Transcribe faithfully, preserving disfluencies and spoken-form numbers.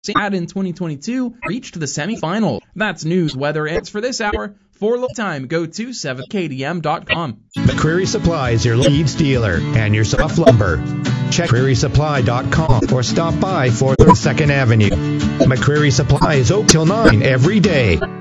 had in twenty twenty-two reached the semifinal. That's news, weather, and for this hour. For local time, go to seven K D M dot com. McCreary Supply is your lead dealer and your soft lumber. Check McCreary Supply dot com or stop by for Second Avenue. McCreary Supply is open till nine every day.